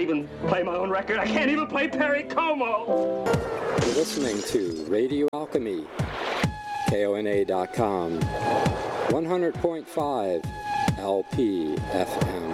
even play my own record. I can't even play Perry Como. You're listening to Radio Alchemy, KONA.com, 100.5 LP FM.